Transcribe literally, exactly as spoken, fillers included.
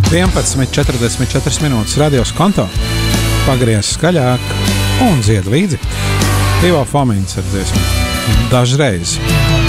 vienpadsmit četrdesmit četras minūtes radios konto. Pagriez skaļāk un dzied līdzi. Ivo Fomins ar dziesmu Dažreiz.